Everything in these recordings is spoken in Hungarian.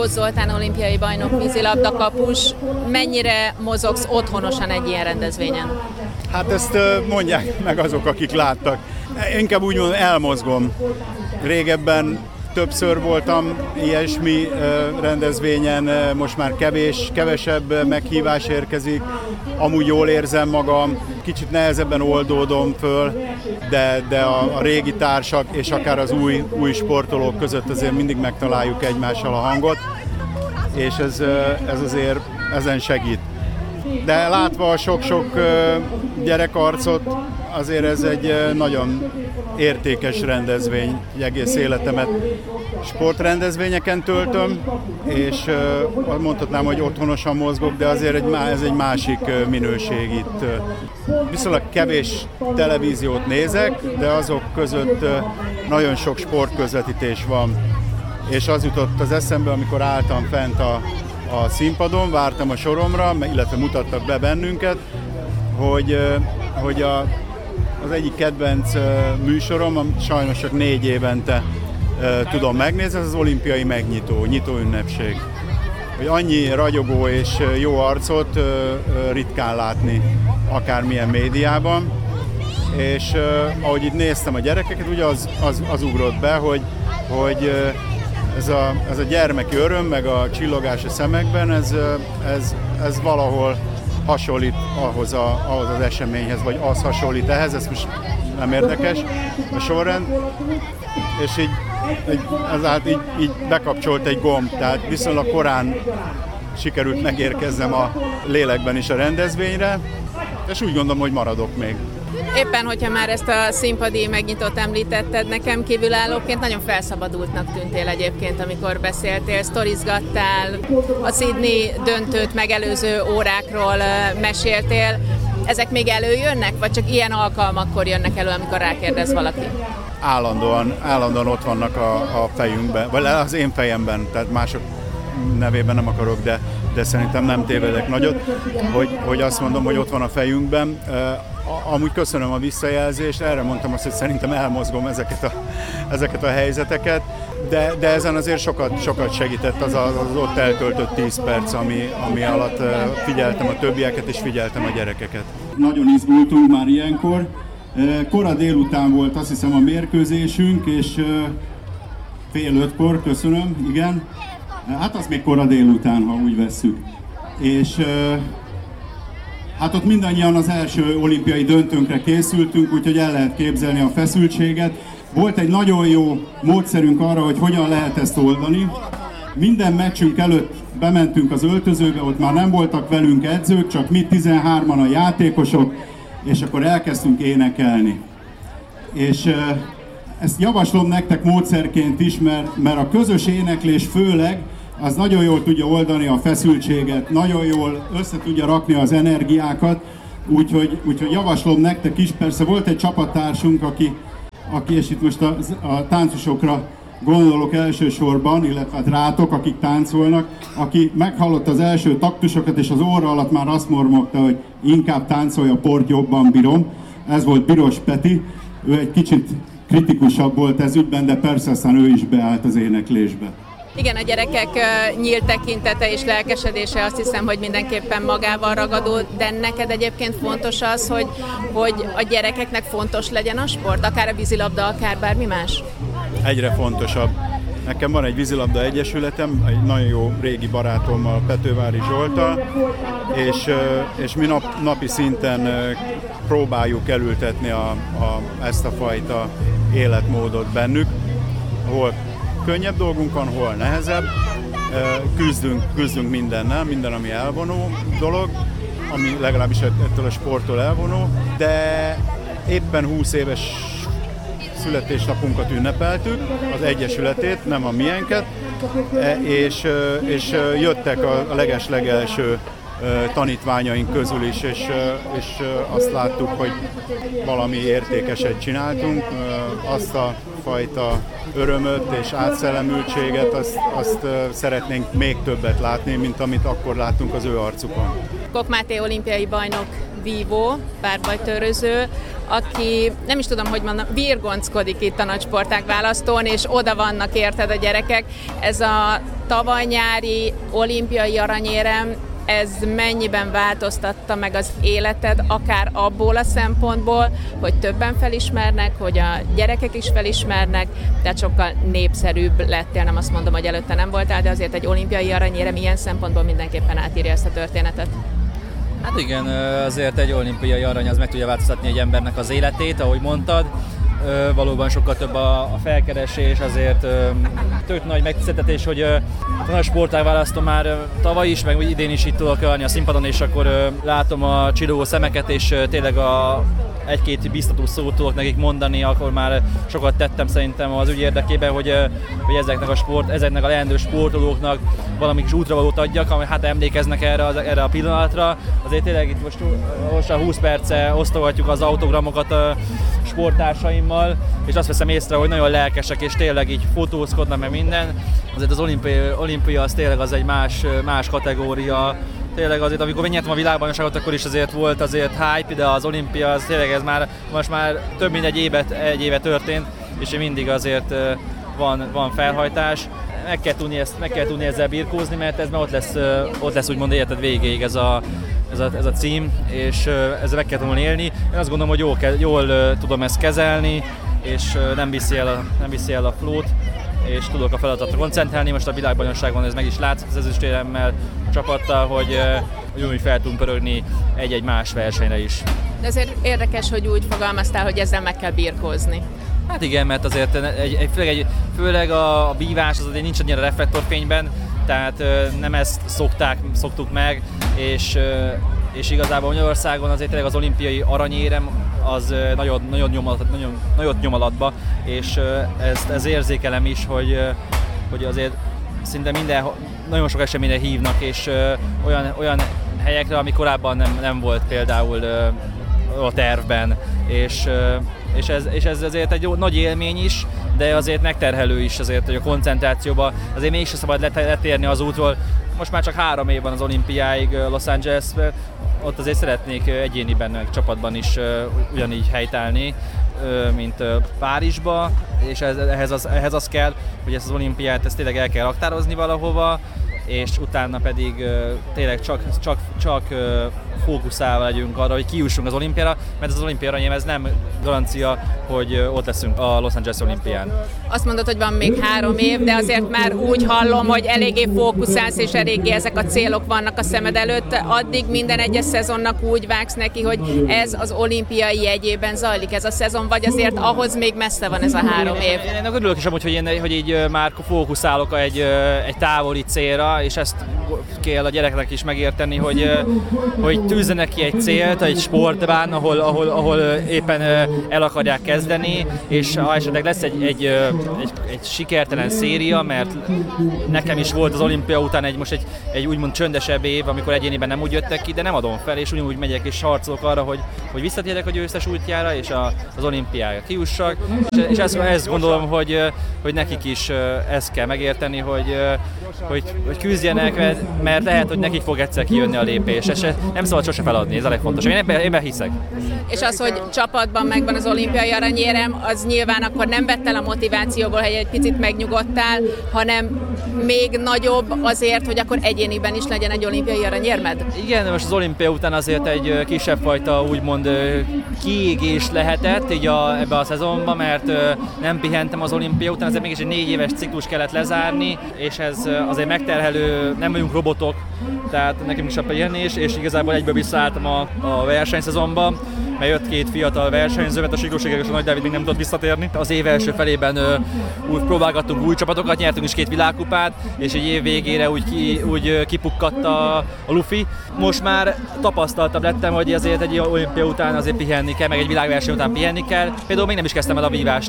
Bós Zoltán olimpiai bajnok vízilabda kapus, mennyire mozogsz otthonosan egy ilyen rendezvényen? Hát ezt mondják meg azok, akik láttak. Inkább úgy mondom, elmozgom. Régebben többször voltam ilyesmi rendezvényen, most már kevesebb meghívás érkezik, amúgy jól érzem magam, kicsit nehezebben oldódom föl, de a régi társak és akár az új sportolók között azért mindig megtaláljuk egymással a hangot, és ez azért ezen segít. De látva a sok-sok gyerekarcot, azért ez egy nagyon értékes rendezvény, egész életemet sportrendezvényeken töltöm, és mondhatnám, hogy otthonosan mozgok, de azért ez egy másik minőség itt. Viszonylag kevés televíziót nézek, de azok között nagyon sok sportközvetítés van. És az jutott az eszembe, amikor álltam fent a színpadon, vártam a soromra, illetve mutattak be bennünket, hogy az egyik kedvenc műsorom, amit sajnos csak 4 évente tudom megnézni, az olimpiai nyitó ünnepség. Hogy annyi ragyogó és jó arcot ritkán látni akármilyen médiában, és ahogy itt néztem a gyerekeket, ugye az ugrott be, hogy ez a gyermeki öröm, meg a csillogás a szemekben, ez valahol hasonlít ahhoz az eseményhez, vagy az hasonlít ehhez, ez most nem érdekes a sorrend, és így bekapcsolt egy gomb, tehát viszonylag korán sikerült megérkeznem a lélekben is a rendezvényre, és úgy gondolom, hogy maradok még. Éppen, hogyha már ezt a színpadi megnyitót említetted, nekem kívülállóként nagyon felszabadultnak tűntél egyébként, amikor beszéltél, sztorizgattál, a Sydney döntőt megelőző órákról meséltél. Ezek még előjönnek, vagy csak ilyen alkalmakkor jönnek elő, amikor rákérdez valaki? Állandóan ott vannak a fejünkben, vagy az én fejemben, tehát mások nevében nem akarok, de szerintem nem tévedek nagyot, hogy azt mondom, hogy ott van a fejünkben. Amúgy köszönöm a visszajelzést, erre mondtam azt, hogy szerintem elmozgom ezeket a helyzeteket, de ezen azért sokat segített az ott eltöltött 10 perc, ami alatt figyeltem a többieket és figyeltem a gyerekeket. Nagyon izgultunk már ilyenkor. Kora délután volt, azt hiszem, a mérkőzésünk, és 4:30-kor, köszönöm, igen. Hát az még kora délután, ha úgy vesszük. És hát ott mindannyian az első olimpiai döntőnkre készültünk, úgyhogy el lehet képzelni a feszültséget. Volt egy nagyon jó módszerünk arra, hogy hogyan lehet ezt oldani. Minden meccsünk előtt bementünk az öltözőbe, ott már nem voltak velünk edzők, csak mi 13-an a játékosok, és akkor elkezdtünk énekelni. És ezt javaslom nektek módszerként is, mert a közös éneklés főleg az nagyon jól tudja oldani a feszültséget, nagyon jól össze tudja rakni az energiákat, úgyhogy javaslom nektek is. Persze volt egy csapattársunk, aki és itt most a táncosokra gondolok elsősorban, illetve hát rátok, akik táncolnak, aki meghallotta az első taktusokat, és az óra alatt már azt mormogta, hogy inkább táncolja, port jobban bírom. Ez volt Biros Peti, ő egy kicsit kritikusabb volt ez ügyben, de persze aztán ő is beállt az éneklésbe. Igen, a gyerekek nyílt tekintete és lelkesedése azt hiszem, hogy mindenképpen magával ragadó, de neked egyébként fontos az, hogy a gyerekeknek fontos legyen a sport, akár a vízilabda, akár bármi más? Egyre fontosabb. Nekem van egy vízilabda egyesületem, egy nagyon jó régi barátommal, Petővári Zsolttal, és mi napi szinten próbáljuk elültetni ezt a fajta életmódot bennük, hol könnyebb dolgunk van, hol nehezebb, küzdünk mindennel, minden, ami elvonó dolog, ami legalábbis ettől a sporttól elvonó, de éppen 20 éves születésnapunkat ünnepeltük, az egyesületét, nem a miénket, és jöttek a leges-legelső tanítványaink közül is, és azt láttuk, hogy valami értékeset csináltunk, azt a fajta örömöt és átszellemültséget, azt szeretnénk még többet látni, mint amit akkor láttunk az ő arcukon. Kok Máté olimpiai bajnok vívó, párbajtőröző, aki nem is tudom, hogy mondom, virgonckodik itt a nagysportág választón, és oda vannak érted a gyerekek. Ez a tavaly nyári olimpiai aranyérem, ez mennyiben változtatta meg az életed, akár abból a szempontból, hogy többen felismernek, hogy a gyerekek is felismernek, tehát sokkal népszerűbb lettél, nem azt mondom, hogy előtte nem voltál, de azért egy olimpiai aranyérem ilyen szempontból mindenképpen átírja ezt a történetet. Hát igen, azért egy olimpiai arany az meg tudja változtatni egy embernek az életét, ahogy mondtad. Valóban sokkal több a felkeresés, azért tök nagy megtiszteltetés, hogy a nagy sportág választom már tavaly is, meg idén is itt tudok állni a színpadon, és akkor látom a csillogó szemeket, és tényleg egy-két biztató szót tudok nekik mondani, akkor már sokat tettem szerintem az ügy érdekében, hogy ezeknek a leendő sportolóknak valami kis útravalót adjak, ami hát emlékeznek erre a pillanatra. Azért tényleg itt most a 20 perce osztogatjuk az autogramokat a sporttársaimmal, és azt veszem észre, hogy nagyon lelkesek, és tényleg így fotózkodnak meg minden. Azért az olimpia az tényleg az egy más kategória. Tényleg azért, amikor megnyertem a világbajnokságot, akkor is azért volt azért hype, de az olimpia az tényleg ez most már több mint egy éve történt, és mindig azért van felhajtás. Meg kell tudni ezzel birkózni, mert ez már ott lesz úgymond életed végéig ez a cím, és ezzel meg kell tudni élni. Én azt gondolom, hogy jól tudom ezt kezelni, és nem viszi el a flót, és tudok a feladatra koncentrálni. Most a világbajnokságon ez meg is látszik az ezüstéremmel csapattal, hogy úgy fel tudunk pörögni egy-egy más versenyre is. De azért érdekes, hogy úgy fogalmaztál, hogy ezzel meg kell birkózni. Hát igen, mert azért főleg a vívás az azért nincs annyira reflektorfényben, tehát nem ezt szoktuk meg, és igazából Magyarországon azért tényleg az olimpiai aranyérem az nagyon nyom alatba, és ez érzékelem is, hogy azért szinte nagyon sok eseményre hívnak, és olyan helyekre, ami korábban nem volt például a tervben, és ez azért egy nagy élmény is, de azért megterhelő is azért, hogy a koncentrációba azért mégsem szabad letérni az útról. Most már csak 3 év van az olimpiáig Los Angelesben, ott azért szeretnék egyéniben, meg csapatban is ugyanígy helytállni, mint Párizsba, és ehhez az kell, hogy ezt az olimpiát ezt tényleg el kell raktározni valahova, és utána pedig tényleg csak fókuszálva legyünk arra, hogy kijussunk az olimpiára, mert az olimpia aranyérem ez nem garancia, hogy ott leszünk a Los Angeles olimpián. Azt mondod, hogy van még 3 év, de azért már úgy hallom, hogy eléggé fókuszálsz, és eléggé ezek a célok vannak a szemed előtt. Addig minden egyes szezonnak úgy vágsz neki, hogy ez az olimpiai jegyében zajlik ez a szezon, vagy azért ahhoz még messze van ez a 3 év? Én örülök is amúgy, hogy így már fókuszálok egy távoli célra, és ezt kell a gyereknek is megérteni, hogy tűzzenek ki egy célt, egy sportban, ahol éppen el akarják kezdeni, és ha esetleg lesz egy sikertelen széria, mert nekem is volt az olimpia után egy úgymond csöndesebb év, amikor egyéniben nem úgy jöttek ki, de nem adom fel, és ugyanúgy megyek és harcolok arra, hogy visszatérjek a győztes útjára, és az olimpiára kijussak, és ezt gondolom, hogy nekik is ezt kell megérteni, hogy küzdjenek, mert lehet, hogy nekik fog egyszer kijönni a lépés, és nem szabad sose feladni, ez a legfontosabb. Én ebben hiszek. És az, hogy csapatban megvan az olimpiai aranyérem, az nyilván akkor nem vett el a motivációból, hogy egy picit megnyugodtál, hanem még nagyobb azért, hogy akkor egyéniben is legyen egy olimpiai aranyérmed? Igen, most az olimpia után azért egy kisebb fajta úgymond kiégés lehetett így ebbe a szezonban, mert nem pihentem az olimpia után, azért mégis egy 4 éves ciklus kellett lezárni, és ez azért megterhelő, nem vagyunk robotok, tehát nekem is a pihenés, és igazából egyből visszaálltam a versenyszezonba, mert jött 2 fiatal versenyző, mert a Siklóségek és a Nagy Dávid még nem tudott visszatérni. Az év első felében úgy próbálgattunk új csapatokat, nyertünk is 2 világkupát, és egy év végére úgy kipukkadt a lufi. Most már tapasztaltabb lettem, hogy azért egy olimpia után azért pihenni kell, meg egy világverseny után pihenni kell. Például még nem is kezdtem el a vívást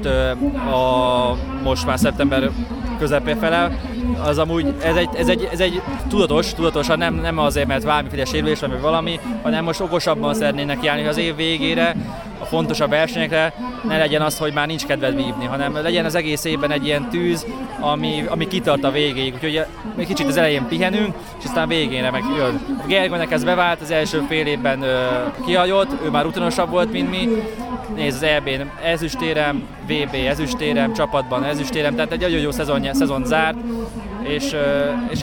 most már szeptember közepén fele. Az amúgy ez egy tudatosan nem azért, mert valamiféle sérülés vagy valami, hanem most okosabban szeretnének járni, hogy az év végére a fontosabb versenyekre ne legyen az, hogy már nincs kedved vívni, hanem legyen az egész évben egy ilyen tűz, ami kitart a végéig. Úgyhogy még kicsit az elején pihenünk, és aztán végére meg jön. Gergőnek ez bevált, az első fél évben kihagyott, ő már rutinosabb volt, mint mi, Nézd, az EB-n ezüstérem, VB ezüstérem, csapatban ezüstérem, tehát egy nagyon jó szezon zárt, és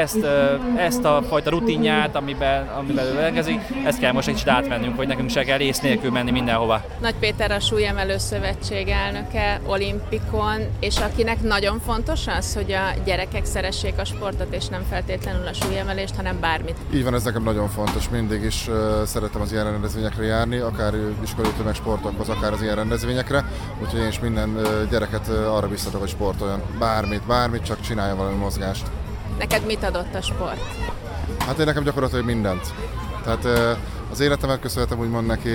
ezt a fajta rutinját, amiben ő rendelkezik, ezt kell most egy kicsit átvennünk, hogy nekünk se kell ész nélkül menni mindenhova. Nagy Péter a Súlyemelő Szövetség elnöke olimpikon, és akinek nagyon fontos az, hogy a gyerekek szeressék a sportot, és nem feltétlenül a súlyemelést, hanem bármit. Így van, ez nekem nagyon fontos. Mindig is szeretem az ilyen rendezvényekre járni, akár iskolai tömegsportokhoz, akár az ilyen rendezvényekre, úgyhogy én is minden gyereket arra biztatok, hogy sportoljon. Bármit, csak csinálja valami mozgást. Neked mit adott a sport? Hát én nekem gyakorlatilag mindent. Tehát az életemet köszönhetem úgymond neki,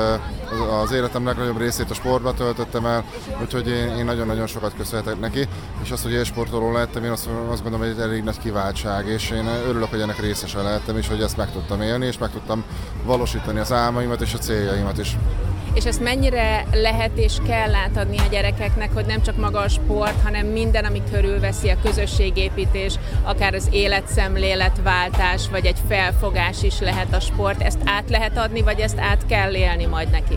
az életem legnagyobb részét a sportba töltöttem el, úgyhogy én nagyon-nagyon sokat köszönhetek neki, és azt, hogy élsportoló lettem, én azt gondolom, hogy egy elég nagy kiváltság, és én örülök, hogy ennek részese lehettem, és hogy ezt meg tudtam élni, és meg tudtam valósítani az álmaimat és a céljaimat is. És ezt mennyire lehet és kell átadni a gyerekeknek, hogy nem csak maga a sport, hanem minden, ami körülveszi, a közösségépítés, akár az életszemléletváltás, vagy egy felfogás is lehet a sport. Ezt át lehet adni, vagy ezt át kell élni majd nekik?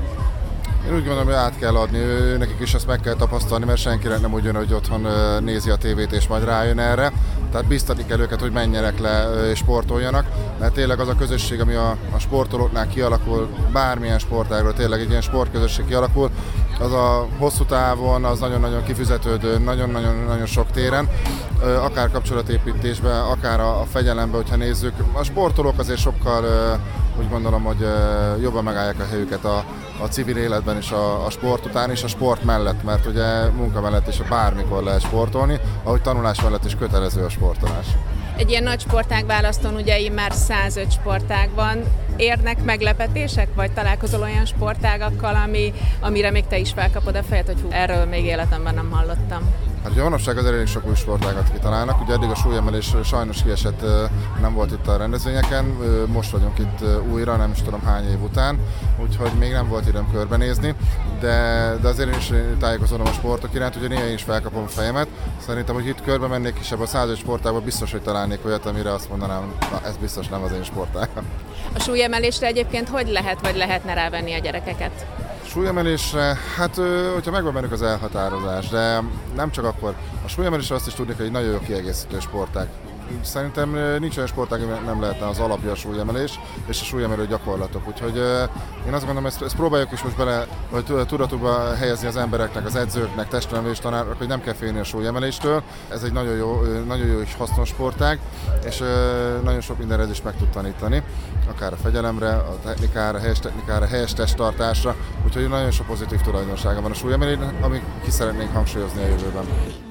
Én úgy gondolom, hogy át kell adni, nekik is ezt meg kell tapasztalni, mert senkinek nem úgy jön, hogy otthon nézi a tévét és majd rájön erre. Tehát biztatni kell őket, hogy menjenek le és sportoljanak, mert tényleg az a közösség, ami a sportolóknál kialakul, bármilyen sportágról tényleg egy ilyen sportközösség kialakul, az a hosszú távon, az nagyon-nagyon kifizetődő, nagyon-nagyon sok téren, akár kapcsolatépítésben, akár a fegyelemben, hogyha nézzük. A sportolók azért sokkal, úgy gondolom, hogy jobban megállják a helyüket a civil életben is, a sport után és a sport mellett, mert ugye munka mellett is bármikor lehet sportolni, ahogy tanulás mellett is kötelező a sportolás. Egy ilyen nagy sportág választón ugye már 105 sportág van. Érnek meglepetések, vagy találkozol olyan sportágakkal, amire még te is felkapod a fejed, hogy hú, erről még életemben nem hallottam? Hát ugye manapság az elég sok új sportágat kitalálnak, ugye eddig a súlyemelés sajnos kiesett, nem volt itt a rendezvényeken, most vagyunk itt újra, nem is tudom hány év után, úgyhogy még nem volt időm körbenézni, de azért én is tájékozódom a sportok iránt, úgyhogy én is felkapom a fejemet. Szerintem, hogy itt körbe mennék, és ebben a 105 sportágban biztos, hogy találnék olyat, amire azt mondanám, na, ez biztos nem az én sportágam. A súlyemelésre egyébként hogy lehet, vagy lehetne rávenni a gyerekeket? Súlyemelésre, hát hogyha megvan bennük az elhatározás, de nem csak akkor. A súlyemelésre azt is tudni, hogy egy nagyon jó kiegészítő sportág. Szerintem nincs olyan sportág, ami nem lehetne az alapja a súlyemelés és a súlyemelő gyakorlatok. Úgyhogy én azt gondolom, ezt próbáljuk is most bele, hogy tudatukba helyezni az embereknek, az edzőknek, testnevelés tanárok, hogy nem kell félni a súlyemeléstől. Ez egy nagyon jó és hasznos sportág, és nagyon sok mindenre is meg tud tanítani, akár a fegyelemre, a technikára, helyes testtartásra. Úgyhogy nagyon sok pozitív tulajdonsága van a súlyemelésnek, amit ki szeretnénk hangsúlyozni a jövőben.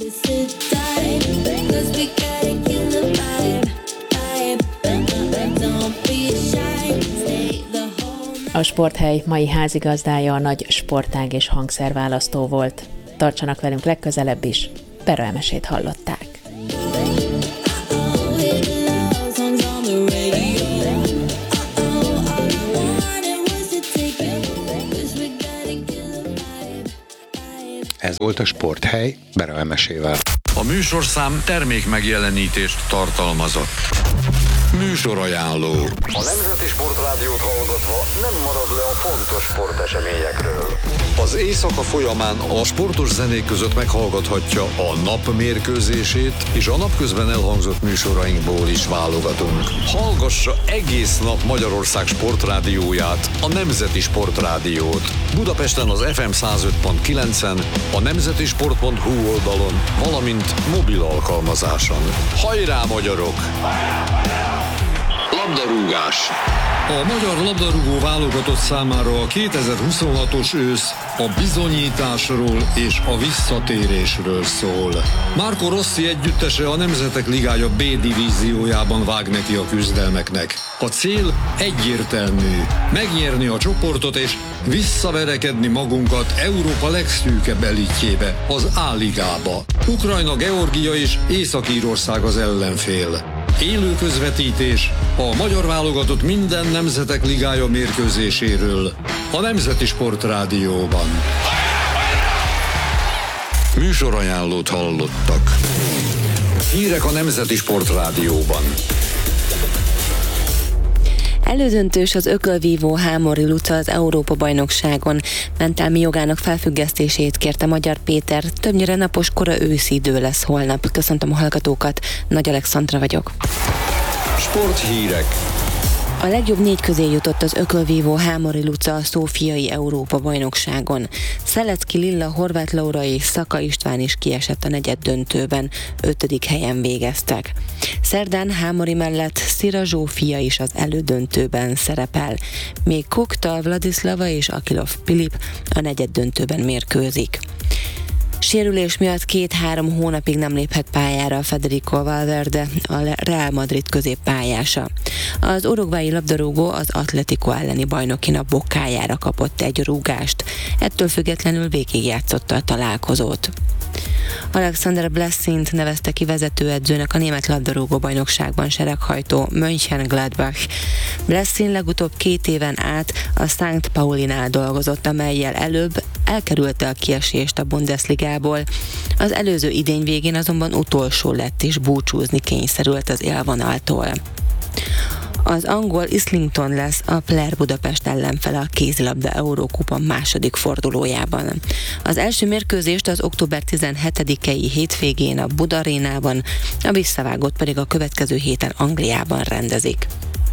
A Sporthely mai házigazdája a nagy sportág és hangszerválasztó volt. Tartsanak velünk legközelebb is, Bera Emesét hallották. Ez volt a Sporthely Bera Emesével. A műsorszám termékmegjelenítést tartalmazott. Műsorajánló. A Nemzeti Sportrádiót hallgatva nem marad le a fontos sporteseményekről. Az éjszaka folyamán a sportos zenék között meghallgathatja a nap mérkőzését, és a napközben elhangzott műsorainkból is válogatunk. Hallgassa egész nap Magyarország sportrádióját, a Nemzeti Sportrádiót. Budapesten az FM 105.9-en, a nemzetisport.hu oldalon, valamint mobil alkalmazáson. Hajrá, magyarok! Labdarúgás. A magyar labdarúgó válogatott számára a 2026-os ősz a bizonyításról és a visszatérésről szól. Marco Rossi együttese a Nemzetek Ligája B divíziójában vág neki a küzdelmeknek. A cél egyértelmű: megnyerni a csoportot és visszaverekedni magunkat Európa legszűkebb elitjébe, az A-ligába. Ukrajna, Georgia és Észak-Írország az ellenfél. Élő közvetítés a magyar válogatott minden Nemzetek Ligája mérkőzéséről a Nemzeti Sportrádióban. Műsorajánlót hallottak. Hírek a Nemzeti Sportrádióban. Elődöntős az ökölvívó Hámori Luca az Európa-bajnokságon. Mentelmi jogának felfüggesztését kérte Magyar Péter. Többnyire napos, kora őszi idő lesz holnap. Köszöntöm a hallgatókat, Nagy Alexandra vagyok. Sporthírek. A legjobb 4 közé jutott az ökölvívó Hámori Luca a szófiai Európa-bajnokságon. Szelecki Lilla, Horváth Laura és Szaka István is kiesett a negyeddöntőben, 5. helyen végeztek. Szerdán Hámori mellett Szira Zsófia is az elődöntőben szerepel. Még Kokta, Vladislava és Akilov Pilip a negyeddöntőben mérkőzik. Sérülés miatt 2-3 hónapig nem léphet pályára Federico Valverde, a Real Madrid középpályása. Az uruguayi labdarúgó az Atletico elleni bajnoki nap bokájára kapott egy rúgást, ettől függetlenül végigjátszotta a találkozót. Alexander Blessint nevezte ki vezetőedzőnek a német labdarúgó bajnokságban sereghajtó Mönchengladbach. Blessin legutóbb 2 éven át a St. Paulinál dolgozott, amellyel előbb elkerülte a kiesést a Bundesligából. Az előző idény végén azonban utolsó lett és búcsúzni kényszerült az élvonaltól. Az angol Islington lesz a Player Budapest ellenfele a kézilabda Eurókupa második fordulójában. Az első mérkőzést az október 17-i hétvégén a Buda Arénában, a visszavágót pedig a következő héten Angliában rendezik.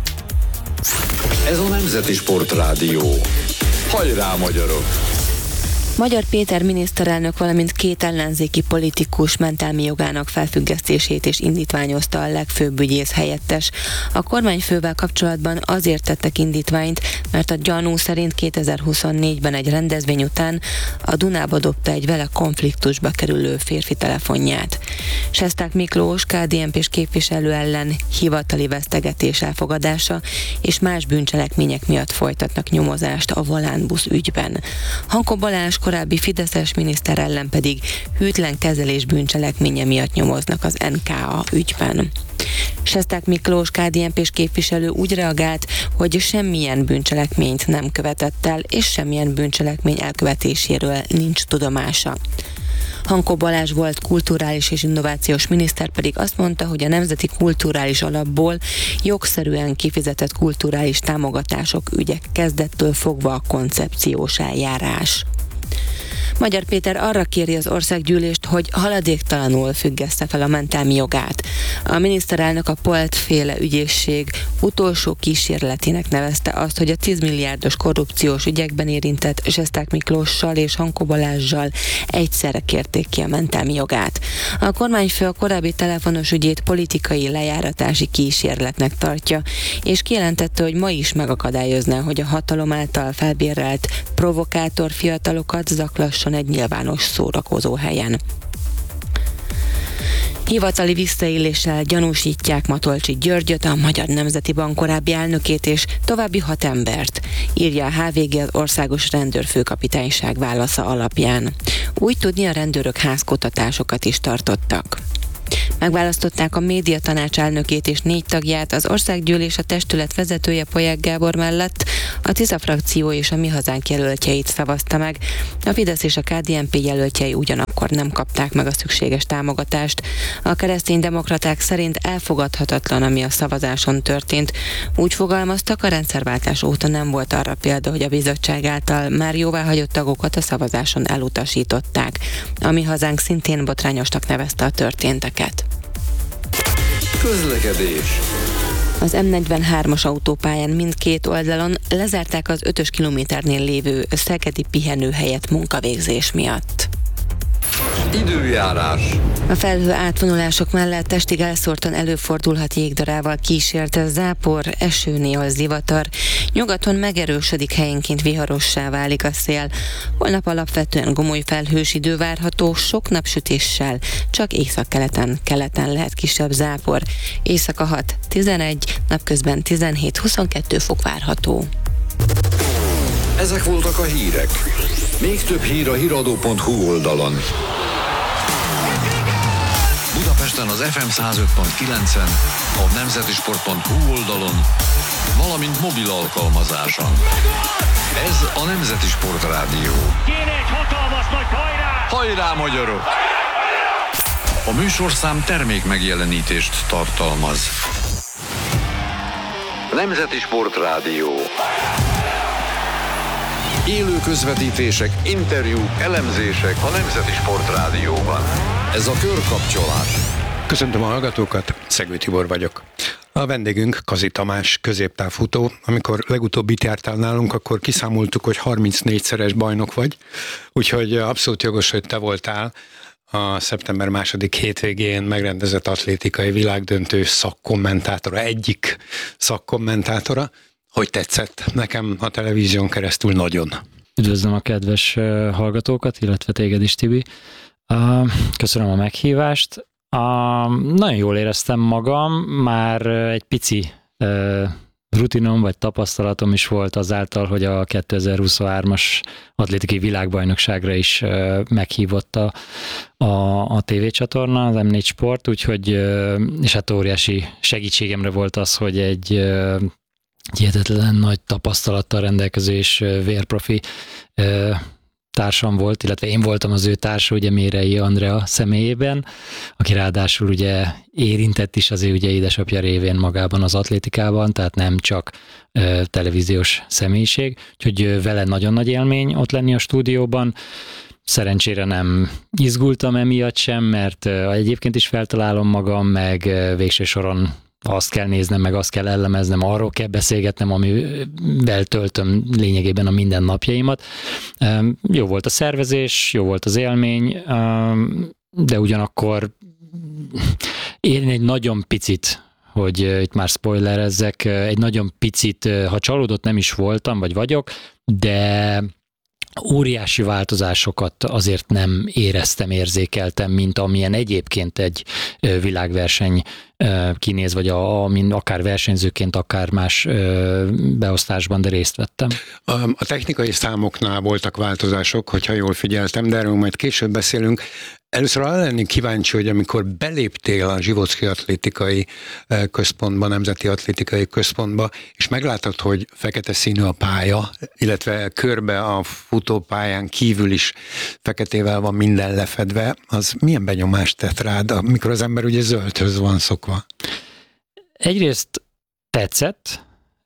Ez a Nemzeti Sportrádió. Hajrá, magyarok! Magyar Péter miniszterelnök, valamint 2 ellenzéki politikus mentelmi jogának felfüggesztését is indítványozta a legfőbb ügyész helyettes. A kormányfővel kapcsolatban azért tettek indítványt, mert a gyanú szerint 2024-ben egy rendezvény után a Dunába dobta egy vele konfliktusba kerülő férfi telefonját. Sesták Miklós KDNP-s képviselő ellen hivatali vesztegetés elfogadása és más bűncselekmények miatt folytatnak nyomozást a Volánbusz ügyben. Hankó Balázs korábbi fideszes miniszter ellen pedig hűtlen kezelés bűncselekménye miatt nyomoznak az NKA ügyben. Sesták Miklós KDNP-s képviselő úgy reagált, hogy semmilyen bűncselekményt nem követett el, és semmilyen bűncselekmény elkövetéséről nincs tudomása. Hankó Balázs volt kulturális és innovációs miniszter pedig azt mondta, hogy a Nemzeti Kulturális Alapból jogszerűen kifizetett kulturális támogatások ügyek kezdettől fogva a koncepciós eljárás. Magyar Péter arra kéri az országgyűlést, hogy haladéktalanul függeszte fel a mentelmi jogát. A miniszterelnök a Polt-féle ügyészség utolsó kísérletének nevezte azt, hogy a 10 milliárdos korrupciós ügyekben érintett Sesták Miklóssal és Hankó Balázssal egyszerre kérték ki a mentelmi jogát. A kormányfő a korábbi telefonos ügyét politikai lejáratási kísérletnek tartja, és kijelentette, hogy ma is megakadályozná, hogy a hatalom által felbérelt provokátor fiatalokat zaklasson egy nyilvános szórakozó helyen. Hivatali visszaéléssel gyanúsítják Matolcsy Györgyöt, a Magyar Nemzeti Bank korábbi elnökét és további 6 embert, írja a HVG az Országos Rendőrfőkapitányság válasza alapján. Úgy tudni, a rendőrök házkutatásokat is tartottak. Megválasztották a médiatanács elnökét és 4 tagját, az országgyűlés a testület vezetője Polyák Gábor mellett a Tisza frakció és a Mi Hazánk jelöltjeit szavazta meg. A Fidesz és a KDNP jelöltjei ugyanakkor nem kapták meg a szükséges támogatást. A kereszténydemokraták szerint elfogadhatatlan, ami a szavazáson történt. Úgy fogalmaztak, a rendszerváltás óta nem volt arra példa, hogy a bizottság által már jóváhagyott tagokat a szavazáson elutasították. A Mi Hazánk szintén botrányosnak nevezte a történteket. Közlekedés. Az M43-as autópályán mindkét oldalon lezárták az 5-ös kilométernél lévő szegedi pihenőhelyet munkavégzés miatt. Időjárás. A felhő átvonulások mellett estig elszórtan előfordulhat jégdarával kísért zápor, eső, néhol zivatar. Nyugaton megerősödik, helyenként viharossá válik a szél. Holnap alapvetően gomoly felhős idő várható, sok napsütéssel, csak északkeleten lehet kisebb zápor. Éjszaka 6-11, napközben 17-22 fok várható. Ezek voltak a hírek. Még több hír a hiradó.hu oldalon. Budapesten az FM 105.9-en, a nemzetisport.hu oldalon, valamint mobil alkalmazáson. Ez a Nemzeti Sportrádió. Kéne egy hatalmas nagy hajrá! Hajrá, magyarok! A műsorszám termék megjelenítést tartalmaz. Nemzeti Sportrádió. Élő közvetítések, Interjúk, elemzések a Nemzeti Sportrádióban. ez a Körkapcsolás. Köszöntöm a hallgatókat, Szegő Tibor vagyok. A vendégünk Kazi Tamás, középtávfutó. Amikor legutóbb itt jártál nálunk, akkor kiszámoltuk, hogy 34-szeres bajnok vagy, úgyhogy abszolút jogos, hogy te voltál a szeptember 2. hétvégén megrendezett atlétikai világdöntő szakkommentátora, egyik szakkommentátora. Hogy tetszett? Nekem a televízión keresztül nagyon. Üdvözlöm a kedves hallgatókat, illetve téged is, Tibi. Köszönöm a meghívást. Nagyon jól éreztem magam, már egy pici rutinom vagy tapasztalatom is volt azáltal, hogy a 2023-as atlétikai világbajnokságra is meghívott a tévécsatorna, az M4 Sport, úgyhogy, és hát óriási segítségemre volt az, hogy egy hihetetlen nagy tapasztalattal rendelkező és vérprofi társam volt, illetve én voltam az ő társa, ugye Mérei Andrea személyében, aki ráadásul ugye érintett is az ő ugye édesapja révén magában az atlétikában, tehát nem csak televíziós személyiség, úgyhogy vele nagyon nagy élmény ott lenni a stúdióban. Szerencsére nem izgultam emiatt sem, mert egyébként is feltalálom magam, meg végső soron azt kell néznem, meg azt kell elemeznem, arról kell beszélgetnem, amivel töltöm lényegében a mindennapjaimat. Jó volt a szervezés, jó volt az élmény, de ugyanakkor én egy nagyon picit, hogy itt már spoilerezzek, egy nagyon picit, ha csalódott nem is voltam, vagy vagyok, de óriási változásokat azért nem éreztem, érzékeltem, mint amilyen egyébként egy világverseny kinéz, vagy amin akár versenyzőként, akár más beosztásban, de részt vettem. A technikai számoknál voltak változások, hogyha jól figyeltem, de erről majd később beszélünk. Először arra lennék kíváncsi, hogy amikor beléptél a Zsivocki Atlétikai Központba, Nemzeti Atlétikai Központba, és megláttad, hogy fekete színű a pálya, illetve körbe a futópályán kívül is feketével van minden lefedve, az milyen benyomást tett rád, amikor az ember ugye zöldhöz van szokva? Egyrészt tetszett,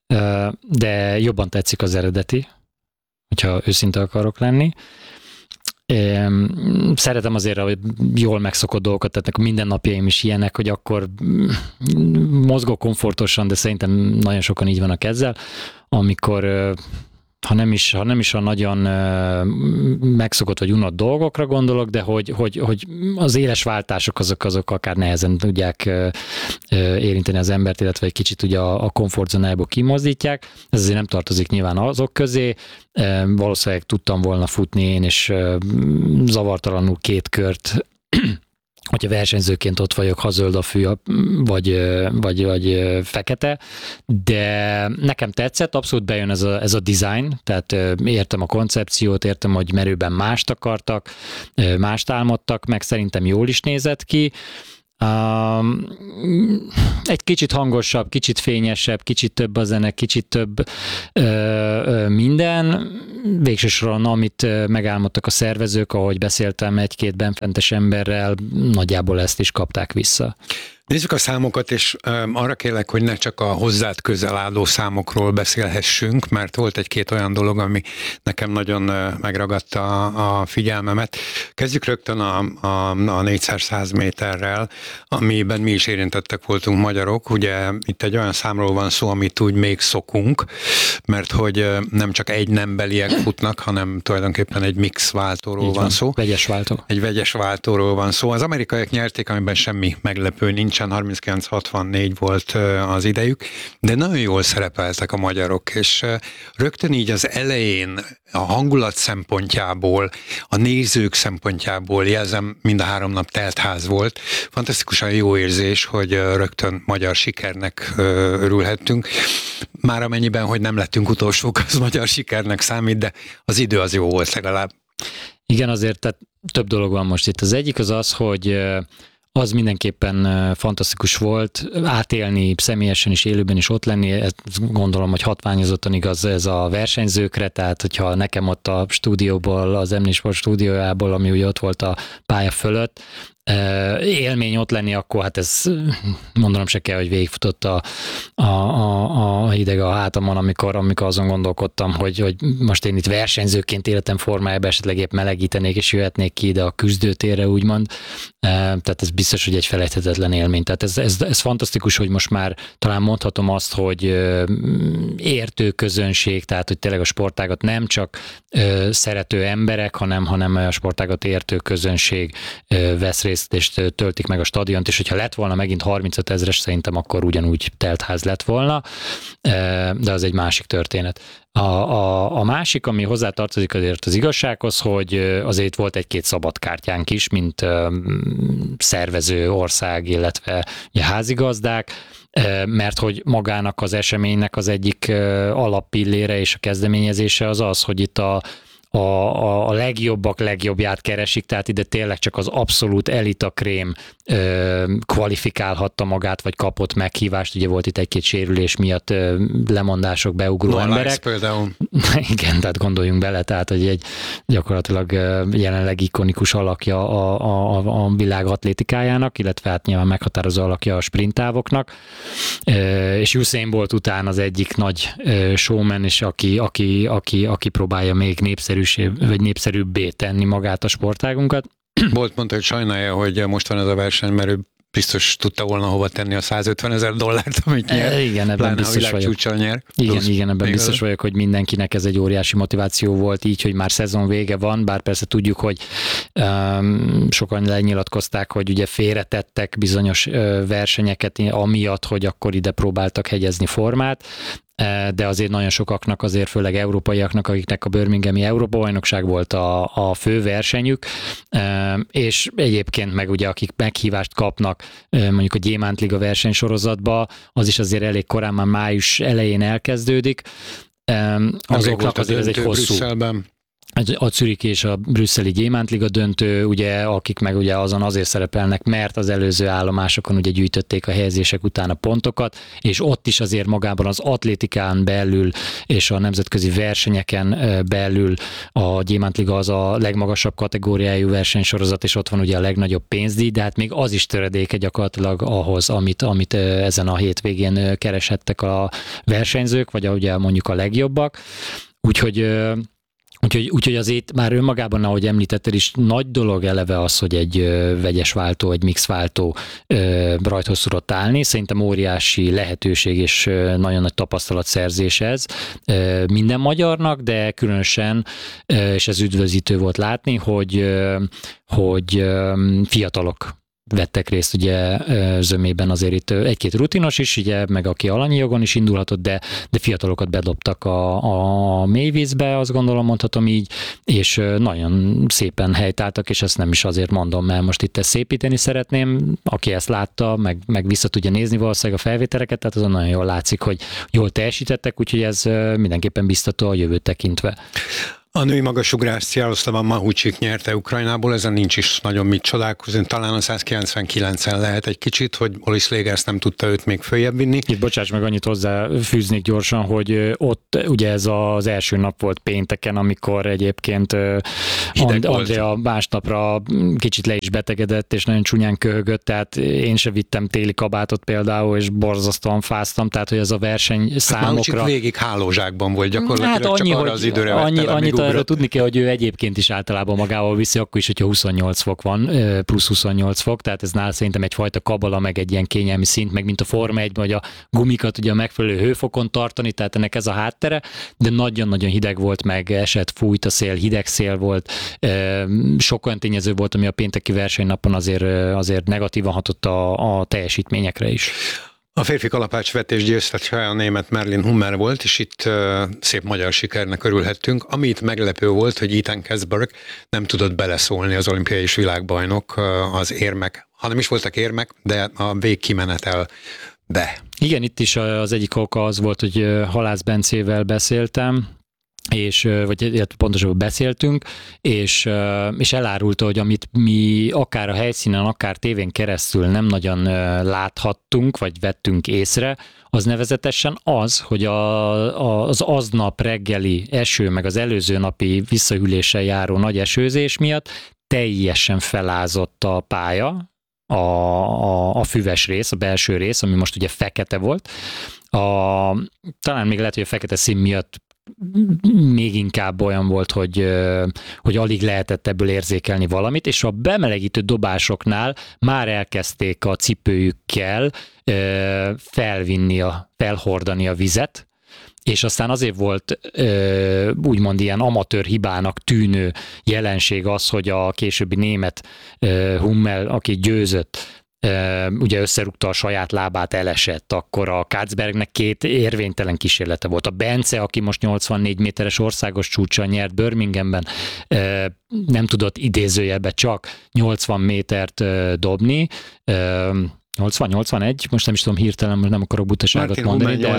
de jobban tetszik az eredeti, hogyha őszinte akarok lenni. Szeretem azért, hogy jól megszokott dolgokat, tehát mindennapjaim is ilyenek, hogy akkor mozgok komfortosan, de szerintem nagyon sokan így vannak ezzel, amikor ha nem is a nagyon megszokott vagy unott dolgokra gondolok, de hogy az éles váltások azok akár nehezen tudják érinteni az embert, illetve egy kicsit ugye a komfortzónájából kimozdítják. Ez azért nem tartozik nyilván azok közé. Valószínűleg tudtam volna futni én, és zavartalanul 2 kört, hogyha versenyzőként ott vagyok, ha zöld a fű, vagy fekete, de nekem tetszett, abszolút bejön ez a design, tehát értem a koncepciót, értem, hogy merőben mást akartak, mást álmodtak, meg szerintem jól is nézett ki. Egy kicsit hangosabb, kicsit fényesebb, kicsit több a zene, kicsit több minden. Végső soron, amit megálmodtak a szervezők, ahogy beszéltem 1-2 benfentes emberrel, nagyjából ezt is kapták vissza. Nézzük a számokat, és arra kérlek, hogy ne csak a hozzád közel álló számokról beszélhessünk, mert volt 1-2 olyan dolog, ami nekem nagyon megragadta a figyelmemet. Kezdjük rögtön a 4x100 méterrel, amiben mi is érintettek voltunk magyarok. Ugye itt egy olyan számról van szó, amit úgy még szokunk, mert hogy nem csak egy nembeliek futnak, hanem tulajdonképpen egy mix váltóról van szó. Vegyes váltó. Egy vegyes váltóról van szó. Az amerikaiak nyerték, amiben semmi meglepő nincs. 39-64 volt az idejük, de nagyon jól szerepeltek a magyarok, és rögtön így az elején a hangulat szempontjából, a nézők szempontjából, jelzem, mind a 3 nap teltház volt. Fantasztikusan jó érzés, hogy rögtön magyar sikernek örülhettünk. Már amennyiben, hogy nem lettünk utolsók, az magyar sikernek számít, de az idő az jó volt legalább. Igen, azért tehát több dolog van most itt. Az egyik az, hogy az mindenképpen fantasztikus volt, átélni személyesen is, élőben is ott lenni, ezt gondolom, hogy hatványozottan igaz ez a versenyzőkre, tehát hogyha nekem ott a stúdióból, az M4 Sport stúdiójából, ami ugye ott volt a pálya fölött, élmény ott lenni, akkor hát ez mondanom se kell, hogy végigfutott a hideg a hátamon, amikor azon gondolkodtam, hogy most én itt versenyzőként életem formájában esetleg épp melegítenék, és jöhetnék ki ide a küzdőtérre, úgymond. Tehát ez biztos, hogy egy felejthetetlen élmény. Tehát ez fantasztikus, hogy most már talán mondhatom azt, hogy értő közönség, tehát hogy tényleg a sportágat nem csak szerető emberek, hanem a sportágat értő közönség vesz részt, és töltik meg a stadiont, és hogyha lett volna megint 35 000-es, szerintem akkor ugyanúgy teltház lett volna, de az egy másik történet. A másik, ami hozzátartozik azért az igazsághoz, hogy azért volt egy-két szabadkártyánk is, mint szervező ország, illetve házigazdák, mert hogy magának az eseménynek az egyik alappillére és a kezdeményezése az, hogy itt a legjobbak legjobbját keresik, tehát ide tényleg csak az abszolút elita krém kvalifikálhatta magát, vagy kapott meghívást. Ugye volt itt egy-két sérülés miatt lemondások, beugró emberek. Például. Igen, tehát gondoljunk bele, tehát hogy egy gyakorlatilag jelenleg ikonikus alakja a világ atlétikájának, illetve hát nyilván meghatározó alakja a sprinttávoknak. És Usain Bolt után az egyik nagy showman, és aki próbálja még népszerűbbé tenni magát a sportágunkat. Bolt mondta, hogy sajnálja, hogy most van ez a verseny, mert ő biztos tudta volna hova tenni a $150 000, amit nyer. Igen, ebben biztos vagyok. Nyer. Igen, ebben biztos vagyok, hogy mindenkinek ez egy óriási motiváció volt, így, hogy már szezon vége van, bár persze tudjuk, hogy sokan lenyilatkozták, hogy ugye félretettek bizonyos versenyeket, amiatt, hogy akkor ide próbáltak hegyezni formát, de azért nagyon sokaknak, azért főleg európaiaknak, akiknek a Birminghami Európa-bajnokság volt a fő versenyük, és egyébként meg ugye akik meghívást kapnak mondjuk a Gyémántliga versenysorozatba, az is azért elég korán, már május elején elkezdődik. Azoknak azért ez egy hosszú... Brüsszelben. A Zürich és a brüsszeli Gyémántliga döntő, ugye, akik meg ugye azon azért szerepelnek, mert az előző állomásokon ugye gyűjtötték a helyezések után a pontokat, és ott is azért magában az atlétikán belül és a nemzetközi versenyeken belül a Gyémántliga az a legmagasabb kategóriájú versenysorozat, és ott van ugye a legnagyobb pénzdíj, de hát még az is töredéke gyakorlatilag ahhoz, amit ezen a hétvégén kereshettek a versenyzők, vagy ugye mondjuk a legjobbak. Úgyhogy azért már önmagában, ahogy említetted is, nagy dolog eleve az, hogy egy vegyes váltó, egy mix váltó rajthoz tudott állni. Szerintem óriási lehetőség és nagyon nagy tapasztalatszerzés ez minden magyarnak, de különösen, és ez üdvözítő volt látni, hogy fiatalok vettek részt ugye zömében, azért itt egy-két rutinos is, ugye, meg aki alanyi jogon is indulhatott, de fiatalokat bedobtak a mélyvízbe, azt gondolom, mondhatom így, és nagyon szépen helytáltak, és ezt nem is azért mondom, mert most itt ezt szépíteni szeretném, aki ezt látta, meg vissza tudja nézni valószínűleg a felvételeket, tehát azon nagyon jól látszik, hogy jól teljesítettek, úgyhogy ez mindenképpen biztató a jövőt tekintve. A női magasugrás Jaroszlava Mahucsik nyerte Ukrajnából, ezen nincs is nagyon mit csodálkozni, talán a 199-en lehet egy kicsit, hogy Olis Légersz nem tudta őt még följebb vinni. Itt bocsáss meg, annyit hozzáfűznék gyorsan, hogy ott ugye ez az első nap volt pénteken, amikor egyébként Andrea másnapra kicsit le is betegedett, és nagyon csúnyán köhögött, tehát én se vittem téli kabátot például, és borzasztóan fáztam, tehát hogy ez a verseny számokra... Mahucsik végig hálózsákban volt gyakorlatilag, hát annyi, csak arra az időre annyit arra tudni kell, hogy ő egyébként is általában magával viszi, akkor is, hogyha 28 fok van, plusz 28 fok, tehát ez nála szerintem egyfajta kabala, meg egy ilyen kényelmi szint, meg mint a Forma 1-ben, hogy a gumikat ugye a megfelelő hőfokon tartani, tehát ennek ez a háttere, de nagyon-nagyon hideg volt, meg esett, fújt a szél, hideg szél volt, sok olyan tényező volt, ami a pénteki versenynapon azért negatívan hatott a teljesítményekre is. A férfi kalapácsvetés győztese a német Merlin Hummer volt, és itt szép magyar sikernek örülhettünk. Ami itt meglepő volt, hogy Ethan Kesberg nem tudott beleszólni, az olimpiai és világbajnok, az érmek, hanem is voltak érmek, de a végkimenetelbe. Igen, itt is az egyik oka az volt, hogy Halász Bencével beszéltem, vagy pontosabban beszéltünk, és elárulta, hogy amit mi akár a helyszínen, akár tévén keresztül nem nagyon láthattunk, vagy vettünk észre, az nevezetesen az, hogy az aznap reggeli eső, meg az előző napi visszahűléssel járó nagy esőzés miatt teljesen felázott a pálya, a füves rész, a belső rész, ami most ugye fekete volt. Talán még lehet, hogy a fekete szín miatt még inkább olyan volt, hogy alig lehetett ebből érzékelni valamit, és a bemelegítő dobásoknál már elkezdték a cipőjükkel felhordani a vizet, és aztán azért volt úgymond ilyen amatőr hibának tűnő jelenség az, hogy a későbbi német Hummel, aki győzött, ugye összerúgta a saját lábát, elesett, akkor a Katzbergnek 2 érvénytelen kísérlete volt. A Bence, aki most 84 méteres országos csúccsal nyert Birminghamben, nem tudott idézőjelbe csak 80 métert dobni, 80-81, most nem is tudom hirtelen, most nem akarok butaságot mondani, de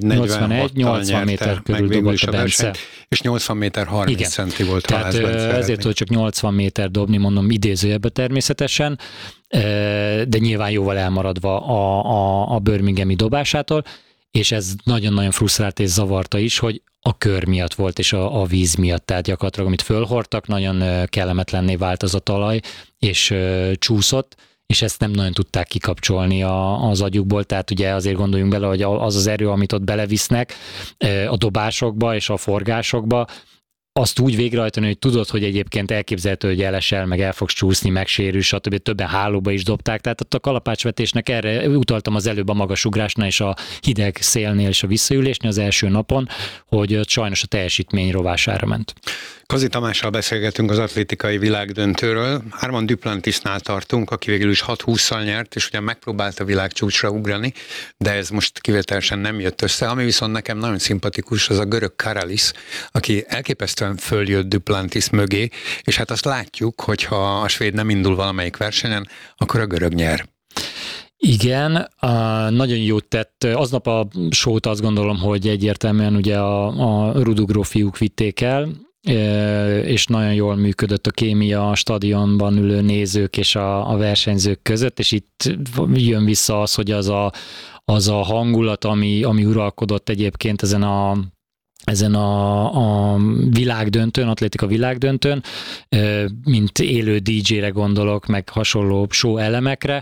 81 méter körül dobott a Bence. És 80 méter 30 centi volt a Bence. Ezért tudott csak 80 méter dobni, mondom idézőjelbe természetesen, de nyilván jóval elmaradva a birminghami dobásától, és ez nagyon-nagyon frusztrált és zavarta is, hogy a kör miatt volt, és a víz miatt, tehát gyakorlatilag amit fölhordtak, nagyon kellemetlenné vált az a talaj, és csúszott, és ezt nem nagyon tudták kikapcsolni az agyukból, tehát ugye azért gondoljunk bele, hogy az erő, amit ott belevisznek a dobásokba és a forgásokba, azt úgy végrehajtani, hogy tudod, hogy egyébként elképzelhető, hogy elesel, meg el fogsz csúszni, megsérül, stb. Többen hálóba is dobták, tehát ott a kalapácsvetésnek erre utaltam az előbb a magasugrásnál és a hideg szélnél és a visszaülésnél az első napon, hogy sajnos a teljesítmény rovására ment. Kazi Tamással beszélgetünk az atlétikai világdöntőről. Armand Duplantisnál tartunk, aki végül is 6-20-szal nyert, és ugye megpróbált a világcsúcsra ugrani, de ez most kivételesen nem jött össze. Ami viszont nekem nagyon szimpatikus, az a görög Karalis, aki elképesztően följött Duplantis mögé, és hát azt látjuk, hogy ha a svéd nem indul valamelyik versenyen, akkor a görög nyer. Igen, nagyon jót tett. Aznap a sót azt gondolom, hogy egyértelműen ugye a Rudugró fiúk vitték el, és nagyon jól működött a kémia a stadionban ülő nézők és a versenyzők között, és itt jön vissza az, hogy az a hangulat, ami uralkodott egyébként ezen a világdöntőn, atlétika világdöntőn, mint élő DJ-re gondolok, meg hasonló show elemekre,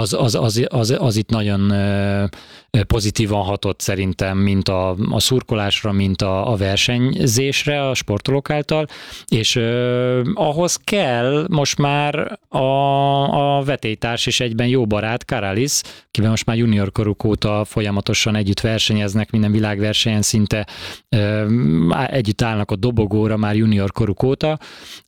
az itt nagyon pozitívan hatott szerintem, mint a szurkolásra, mint a versenyzésre a sportolók által, és ahhoz kell most már a vetélytárs és egyben jó barát Karalis, kivel most már junior koruk óta folyamatosan együtt versenyeznek, minden világversenyen szinte együtt állnak a dobogóra már junior koruk óta,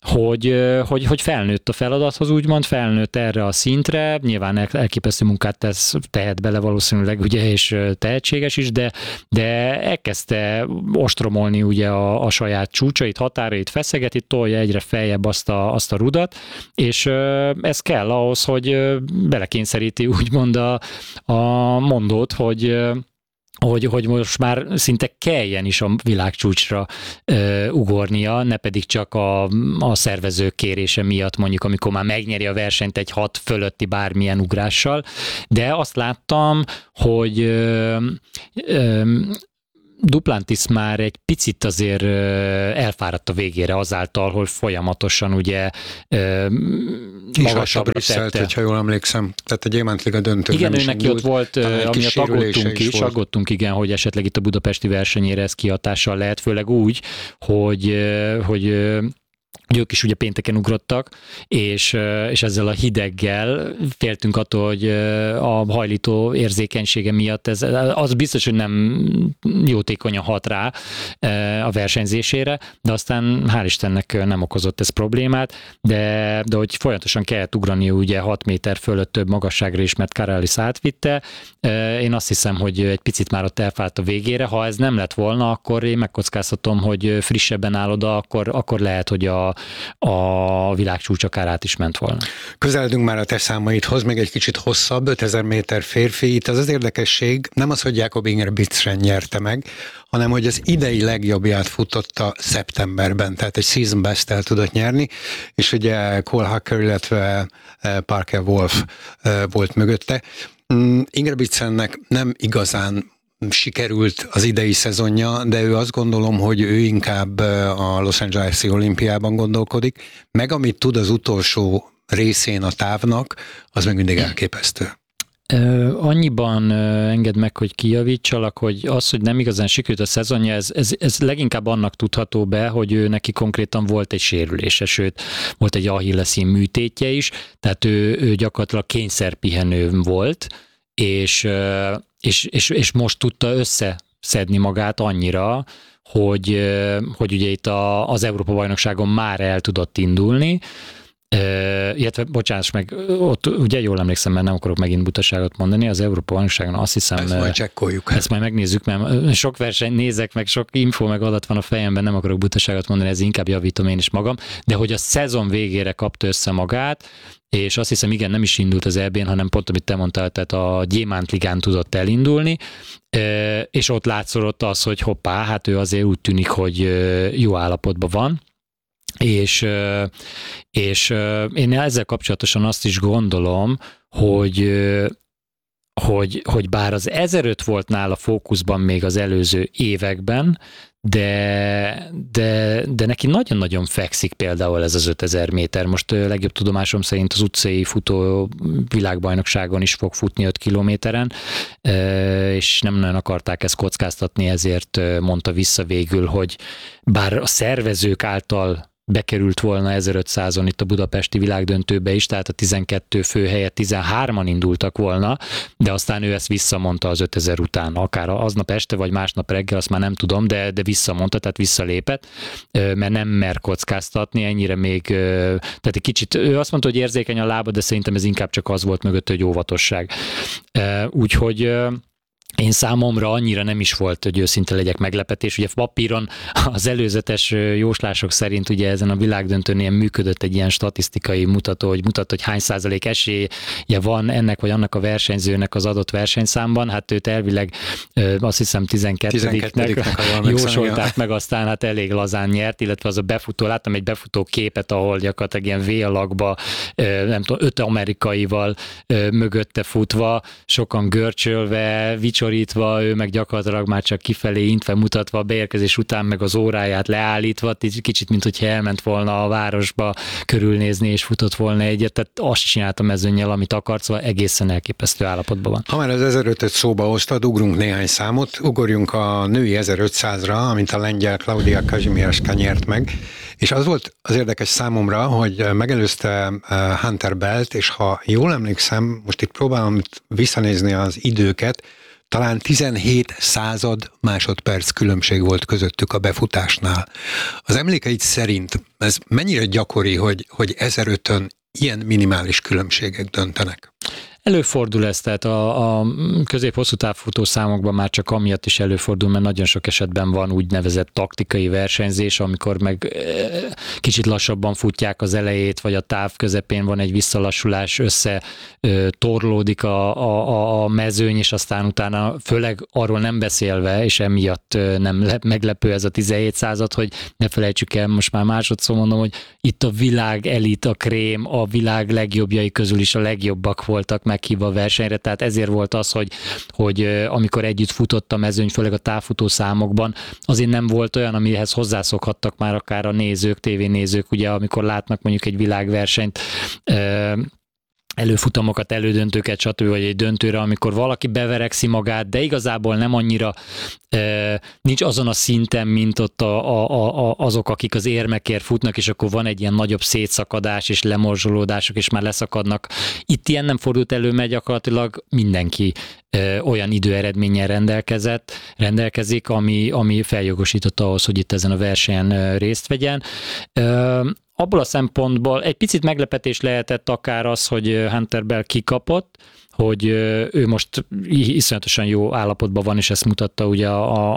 hogy felnőtt a feladathoz, úgymond felnőtt erre a szintre, nyilván elképesztő munkát tehet bele valószínűleg, ugye, és tehetséges is, de elkezdte ostromolni ugye a saját csúcsait, határait feszegeti, tolja egyre feljebb azt a rudat, és ez kell ahhoz, hogy belekényszeríti úgymond a mondót, hogy most már szinte kelljen is a világcsúcsra ugornia, ne pedig csak a szervezők kérése miatt, mondjuk amikor már megnyeri a versenyt egy 6 fölötti bármilyen ugrással, de azt láttam, hogy Duplantis már egy picit azért elfáradt a végére azáltal, hogy folyamatosan ugye magasabbra tette. Hogyha jól emlékszem, tehát a Gyémántliga döntő. Igen, őnek ott volt, amiatt aggódtunk is, hogy esetleg itt a budapesti versenyére ez kihatással lehet, főleg úgy, hogy ők is ugye pénteken ugrottak, és ezzel a hideggel féltünk attól, hogy a hajlító érzékenysége miatt az biztos, hogy nem jótékonyan hat rá a versenyzésére, de aztán hál' Istennek nem okozott ez problémát, de hogy folyamatosan kellett ugrani ugye 6 méter fölött több magasságra is, mert Karalis átvitte. Én azt hiszem, hogy egy picit már ott elfáradt a végére. Ha ez nem lett volna, akkor én megkockáztatom, hogy frissebben áll oda, akkor lehet, hogy a világcsúcs akár át is ment volna. Közeledünk már a te számaidhoz, még egy kicsit hosszabb, 5000 méter férfi. Itt az érdekesség, nem az, hogy Jakob Ingebrigtsen nyerte meg, hanem hogy az idei legjobbját futotta szeptemberben, tehát egy season best-tel tudott nyerni, és ugye Cole Hacker, illetve Parker Wolf volt mögötte. Ingebrigtsennek nem igazán sikerült az idei szezonja, de ő azt gondolom, hogy ő inkább a Los Angeles-i olimpiában gondolkodik, meg amit tud az utolsó részén a távnak, az meg mindig elképesztő. Annyiban engedd meg, hogy kijavítsalak, hogy az, hogy nem igazán sikerült a szezonja, ez leginkább annak tudható be, hogy ő neki konkrétan volt egy sérülése, sőt, volt egy achilleszín műtétje is, tehát ő gyakorlatilag kényszerpihenő volt, és most tudta összeszedni magát annyira, hogy ugye itt az Európa-bajnokságon már el tudott indulni, illetve, bocsáss meg, ott ugye jól emlékszem, mert nem akarok megint butaságot mondani, az Európa-bajnokságon azt hiszem... Ezt majd csekkoljuk. Ezt majd megnézzük, mert sok verseny nézek, meg sok info, meg adat van a fejemben, nem akarok butaságot mondani, ez inkább javítom én is magam, de hogy a szezon végére kapta össze magát, és azt hiszem, igen, nem is indult az EB-n, hanem pont, amit te mondtál, tehát a Gyémánt ligán tudott elindulni, és ott látszott az, hogy hoppá, hát ő azért úgy tűnik, hogy jó állapotban van, és én ezzel kapcsolatosan azt is gondolom, hogy bár az 1500 volt nála fókuszban még az előző években, de neki nagyon-nagyon fekszik például ez az 5000 méter. Most legjobb tudomásom szerint az utcai futó világbajnokságon is fog futni 5 kilométeren, és nem nagyon akarták ezt kockáztatni, ezért mondta vissza végül, hogy bár a szervezők által bekerült volna 1500-on itt a budapesti világdöntőbe is, tehát a 12 fő helyett 13-an indultak volna, de aztán ő ezt visszamondta az 5000 után, akár aznap este vagy másnap reggel, azt már nem tudom, de visszamondta, tehát visszalépett, mert nem mer kockáztatni, ennyire még, tehát egy kicsit, ő azt mondta, hogy érzékeny a lába, de szerintem ez inkább csak az volt mögött, hogy óvatosság. Úgyhogy én számomra annyira nem is volt, hogy őszinte legyek, meglepetés. Ugye papíron az előzetes jóslások szerint ugye ezen a világdöntőnél működött egy ilyen statisztikai mutató, hogy hogy hány százalék esélye van ennek vagy annak a versenyzőnek az adott versenyszámban. Hát őt elvileg azt hiszem 12-nek jósolták meg, aztán hát elég lazán nyert, illetve az a befutó, láttam egy befutó képet, ahol gyakorlatilag ilyen V-alakba, nem tudom, 5 amerikaival mögötte futva, sokan görcsölve, vicsorítva, ő meg gyakorlatilag már csak kifelé intve mutatva, a beérkezés után meg az óráját leállítva, kicsit, mint hogyha elment volna a városba körülnézni, és futott volna egyet, tehát azt csinált a mezőnnyel, amit akart, szóval egészen elképesztő állapotban van. Ha már az 1500-öt szóba hoztad, ugrunk néhány számot, ugorjunk a női 1500-ra, amit a lengyel Klaudia Kazimierska nyert meg, és az volt az érdekes számomra, hogy megelőzte Hunter Belt, és ha jól emlékszem, most itt próbálom visszanézni az időket, talán 17 század másodperc különbség volt közöttük a befutásnál. Az emlékeid szerint ez mennyire gyakori, hogy 1500-ön ilyen minimális különbségek döntenek? Előfordul ez, tehát a közép-hosszú távfutó számokban már csak amiatt is előfordul, mert nagyon sok esetben van úgynevezett taktikai versenyzés, amikor meg kicsit lassabban futják az elejét, vagy a táv közepén van egy visszalassulás, torlódik a mezőny, és aztán utána főleg arról nem beszélve, és emiatt nem meglepő ez a 17 század, hogy ne felejtsük el, most már másodszor mondom, hogy itt a világ elit, a krém, a világ legjobbjai közül is a legjobbak voltak meghívva a versenyre, tehát ezért volt az, hogy amikor együtt futott a mezőny, főleg a távfutó számokban, azért nem volt olyan, amihez hozzászokhattak már akár a nézők, tévénézők, ugye amikor látnak mondjuk egy világversenyt, előfutamokat, elődöntőket, stb. Vagy egy döntőre, amikor valaki beverekszi magát, de igazából nem annyira nincs azon a szinten, mint ott azok, akik az érmekért futnak, és akkor van egy ilyen nagyobb szétszakadás és lemorzsolódások, és már leszakadnak. Itt ilyen nem fordult elő, mert gyakorlatilag mindenki olyan időeredménnyel rendelkezik, ami feljogosított ahhoz, hogy itt ezen a versenyen részt vegyen. Abból a szempontból egy picit meglepetés lehetett akár az, hogy Hunter Bell kikapott, hogy ő most iszonyatosan jó állapotban van, és ezt mutatta ugye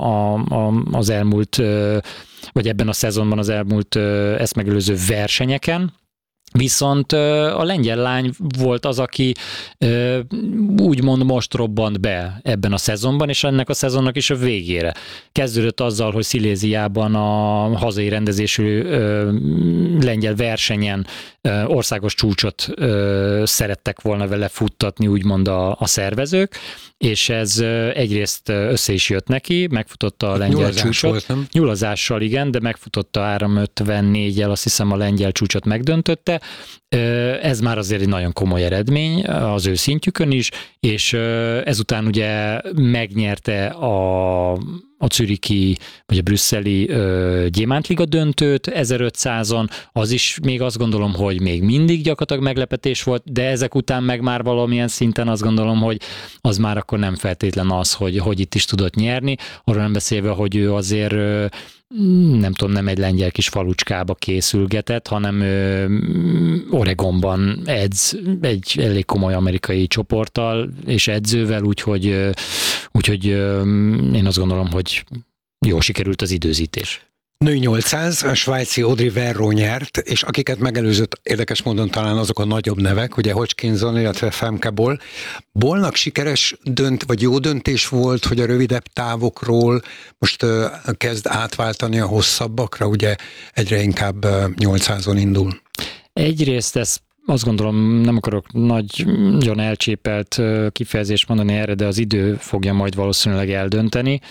az elmúlt, vagy ebben a szezonban az elmúlt ezt megelőző versenyeken, Viszont a lengyel lány volt az, aki úgymond most robbant be ebben a szezonban, és ennek a szezonnak is a végére. Kezdődött azzal, hogy Sziléziában a hazai rendezésű lengyel versenyen országos csúcsot szerettek volna vele futtatni, úgymond a szervezők, és ez egyrészt össze is jött neki, megfutotta a lengyel csúcsot. Nyulazással, igen, de megfutotta 3:54-jel, azt hiszem a lengyel csúcsot megdöntötte. Ez már azért egy nagyon komoly eredmény az ő szintjükön is, és ezután ugye megnyerte a zürichi vagy a brüsszeli gyémántliga döntőt 1500-on, az is még azt gondolom, hogy még mindig gyakorlatilag meglepetés volt, de ezek után meg már valamilyen szinten azt gondolom, hogy az már akkor nem feltétlen az, hogy itt is tudott nyerni, arról nem beszélve, hogy ő azért nem tudom, nem egy lengyel kis falucskába készülgetett, hanem Oregonban edz egy elég komoly amerikai csoporttal és edzővel, úgyhogy én azt gondolom, hogy jól sikerült az időzítés. Nő 800, a svájci Audrey Verro nyert, és akiket megelőzött érdekes módon talán azok a nagyobb nevek, ugye Hodgkinson, illetve Femke Bol. Bolnak sikeres vagy jó döntés volt, hogy a rövidebb távokról most kezd átváltani a hosszabbakra, ugye egyre inkább 800-on indul. Egyrészt ez azt gondolom, nem akarok nagyon elcsépelt kifejezést mondani erre, de az idő fogja majd valószínűleg eldönteni.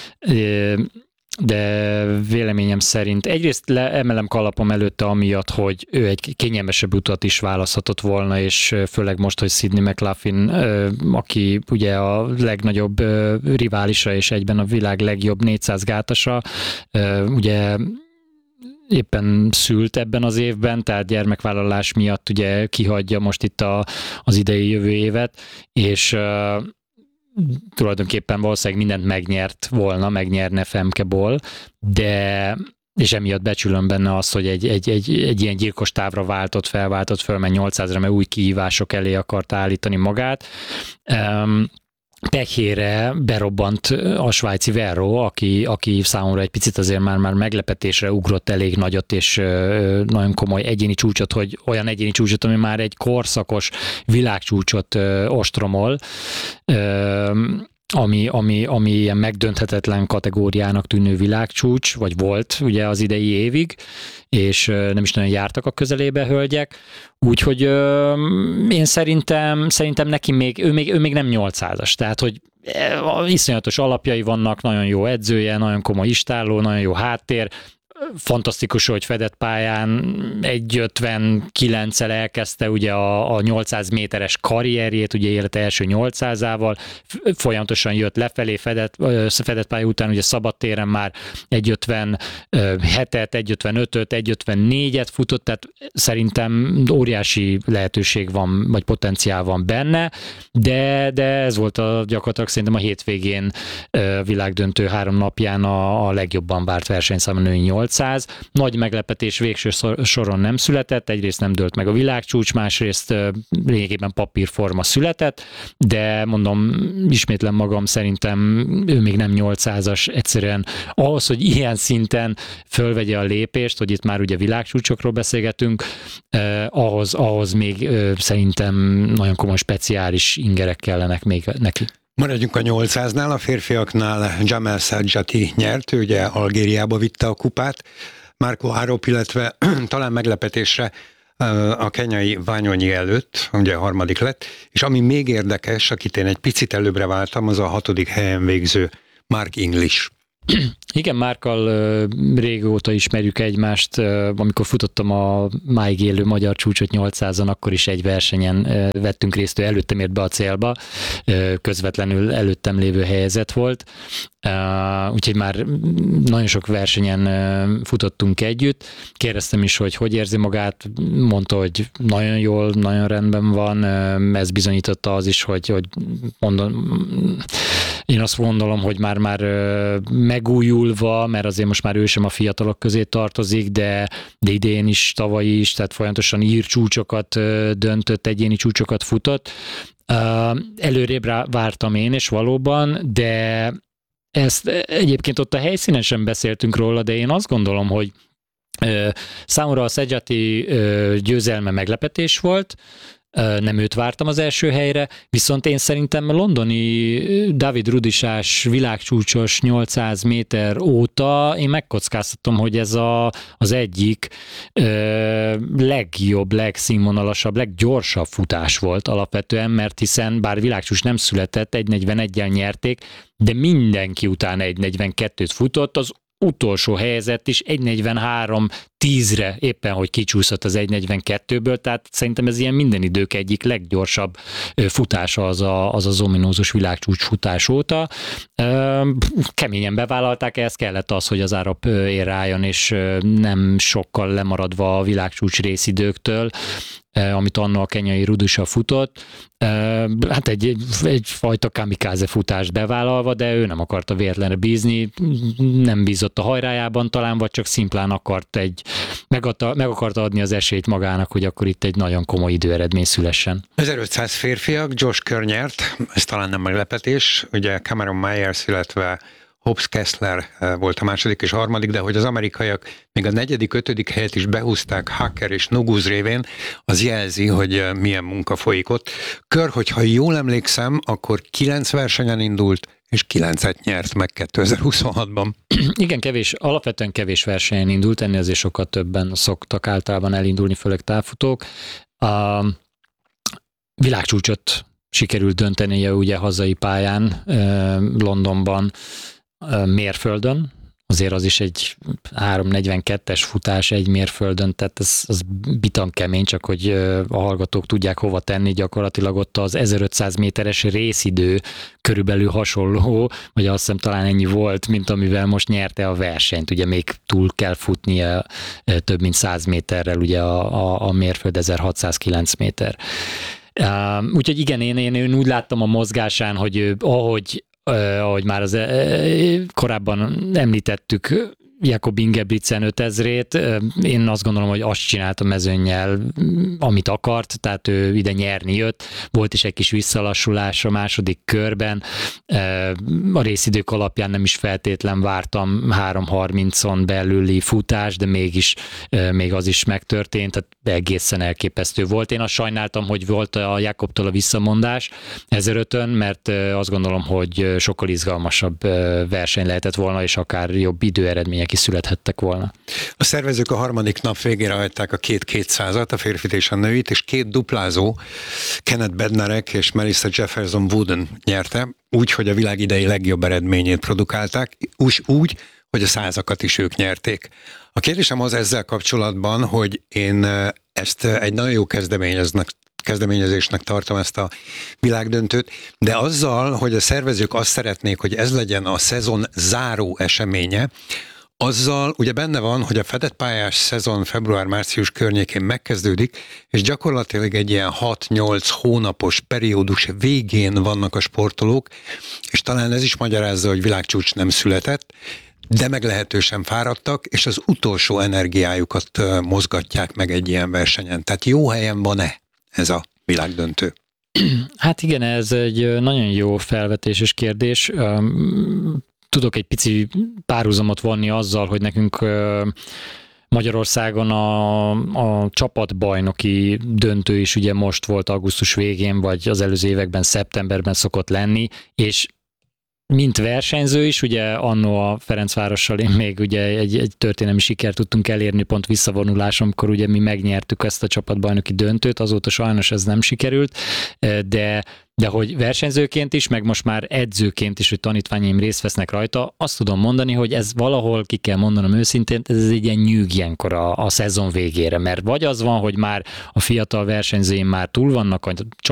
De véleményem szerint egyrészt emelem kalapom előtte amiatt, hogy ő egy kényelmesebb utat is választhatott volna, és főleg most, hogy Sydney McLaughlin, aki ugye a legnagyobb riválisa és egyben a világ legjobb 400 gátasa, ugye éppen szült ebben az évben, tehát gyermekvállalás miatt ugye kihagyja most itt az idei jövő évet, és tulajdonképpen valószínűleg mindent megnyerne Femke Bol, és emiatt becsülöm benne azt, hogy egy ilyen gyilkos távra felváltott föl, mert 800-ra, mert új kihívások elé akart állítani magát. Pekére berobbant a svájci Verro, aki számomra egy picit azért már meglepetésre ugrott elég nagyot, és nagyon komoly egyéni csúcsot, hogy olyan egyéni csúcsot, ami már egy korszakos világcsúcsot ostromol, ami ilyen megdönthetetlen kategóriának tűnő világcsúcs, vagy volt ugye az idei évig, és nem is nagyon jártak a közelébe hölgyek, úgyhogy én szerintem neki ő még nem 800-as, tehát hogy iszonyatos alapjai vannak, nagyon jó edzője, nagyon komoly istálló, nagyon jó háttér, fantasztikus, hogy fedett pályán 1:59-el elkezdte ugye a 800 méteres karrierjét, ugye élete első 800-ával, folyamatosan jött lefelé fedett pálya után, ugye szabadtéren már 1:57-et, 1:55-öt, 1:54-et futott, tehát szerintem óriási lehetőség van, vagy potenciál van benne, de ez volt gyakorlatilag szerintem a hétvégén világdöntő 3 napján a legjobban várt versenyszám a női 800. Nagy meglepetés végső soron nem született, egyrészt nem dőlt meg a világcsúcs, másrészt lényegében papírforma született, de mondom, ismétlem magam, szerintem ő még nem 800-as, egyszerűen ahhoz, hogy ilyen szinten fölvegye a lépést, hogy itt már ugye világcsúcsokról beszélgetünk, ahhoz még szerintem nagyon komoly speciális ingerek kellenek még neki. Maradjunk a 800-nál, a férfiaknál Jamel Sajjati nyert, ő ugye Algériába vitte a kupát, Marco Arop, illetve talán meglepetésre a kenyai Ványonyi előtt, ugye a harmadik lett, és ami még érdekes, akit én egy picit előbbre váltam, az a 6. helyen végző Mark English. Igen, Márkkal régóta ismerjük egymást, amikor futottam a máig élő magyar csúcsot 800-on, akkor is egy versenyen vettünk részt, ő előttem ért be a célba, közvetlenül előttem lévő helyzet volt, úgyhogy már nagyon sok versenyen futottunk együtt. Kérdeztem is, hogy érzi magát, mondta, hogy nagyon jól, nagyon rendben van, ez bizonyította az is, hogy én azt gondolom, hogy már megújulva, mert azért most már ő sem a fiatalok közé tartozik, de idén is, tavaly is, tehát folyamatosan csúcsokat döntött, egyéni csúcsokat futott. Előrébb vártam én, és valóban, de ezt egyébként ott a helyszínen sem beszéltünk róla, de én azt gondolom, hogy Számomra a Szegedi győzelme meglepetés volt, nem őt vártam az első helyre, viszont én szerintem londoni David Rudisás világcsúcsos 800 méter óta én megkockáztatom, hogy ez az egyik legjobb, legszínvonalasabb, leggyorsabb futás volt alapvetően, mert hiszen bár világcsúcs nem született, 1.41-jel nyerték, de mindenki utána 1.42-t futott, az utolsó helyezett is 1.43-10-re éppen, hogy kicsúszott az 1.42-ből, tehát szerintem ez ilyen minden idők egyik leggyorsabb futása az az ominózus világcsúcs futás óta. Keményen bevállalták, ehhez kellett az, hogy az Arab ér rájön, és nem sokkal lemaradva a világcsúcs részidőktől, amit anno a kenyai Rudisha futott, hát egyfajta kamikaze futást bevállalva, de ő nem akarta véletlenre bízni, nem bízott a hajrájában talán, vagy csak szimplán meg akarta adni az esélyt magának, hogy akkor itt egy nagyon komoly időeredmény szülessen. 1500 férfiak, Josh Kerr nyert, ez talán nem meglepetés, ugye Cameron Myers, illetve Hobbs Kessler volt a második és harmadik, de hogy az amerikaiak még a negyedik, ötödik helyet is behúzták Hacker és Nuguz révén, az jelzi, hogy milyen munka folyik ott. Kerr, hogyha jól emlékszem, akkor 9 versenyen indult, és 9-et nyert meg 2026-ban. Igen, alapvetően kevés versenyen indult, ennél azért sokkal többen szoktak általában elindulni, főleg távfutók. A világcsúcsot sikerült döntenie ugye hazai pályán, Londonban, mérföldön, azért az is egy 3.42-es futás egy mérföldön, tehát az bitan kemény, csak hogy a hallgatók tudják hova tenni, gyakorlatilag ott az 1500 méteres részidő körülbelül hasonló, vagy azt hiszem talán ennyi volt, mint amivel most nyerte a versenyt, ugye még túl kell futnia több mint 100 méterrel, ugye a mérföld 1609 méter. Úgyhogy igen, én úgy láttam a mozgásán, hogy ahogy már korábban említettük, Jakob Ingebrigtsen 5000-ét, én azt gondolom, hogy azt csinált a mezőnnyel, amit akart, tehát ő ide nyerni jött. Volt is egy kis visszalassulás a második körben. A részidők alapján nem is feltétlen vártam 3.30-on belüli futás, de mégis még az is megtörtént, tehát egészen elképesztő volt. Én azt sajnáltam, hogy volt a Jakobtól a visszamondás 1005-ön, mert azt gondolom, hogy sokkal izgalmasabb verseny lehetett volna, és akár jobb időeredmények is születhettek volna. A szervezők a harmadik nap végére hagyták a 200-at, a férfit és a nőit, és 2 duplázó, Kenneth Bednarek és Melissa Jefferson Wooden nyerte, úgy, hogy a világ idei legjobb eredményét produkálták, úgy, hogy a 100-akat is ők nyerték. A kérdésem az ezzel kapcsolatban, hogy én ezt egy nagyon jó kezdeményezésnek tartom ezt a világdöntőt, de azzal, hogy a szervezők azt szeretnék, hogy ez legyen a szezon záró eseménye, azzal ugye benne van, hogy a fedett pályás szezon február-március környékén megkezdődik, és gyakorlatilag egy ilyen 6-8 hónapos periódus végén vannak a sportolók, és talán ez is magyarázza, hogy világcsúcs nem született, de meglehetősen fáradtak, és az utolsó energiájukat mozgatják meg egy ilyen versenyen. Tehát jó helyen van-e ez a világdöntő? Hát igen, ez egy nagyon jó felvetés és kérdés. Tudok egy pici párhuzamot vonni azzal, hogy nekünk Magyarországon a csapatbajnoki döntő is ugye most volt augusztus végén, vagy az előző években szeptemberben szokott lenni, és mint versenyző is, ugye anno a Ferencvárossal én még ugye egy történelmi sikert tudtunk elérni pont visszavonulásomkor, ugye mi megnyertük ezt a csapatbajnoki döntőt, azóta sajnos ez nem sikerült, de hogy versenyzőként is, meg most már edzőként is, hogy tanítványaim részt vesznek rajta, azt tudom mondani, hogy ez valahol, ki kell mondanom őszintén, ez egy ilyen nyűg ilyenkor a szezon végére, mert vagy az van, hogy már a fiatal versenyzőim már túl vannak a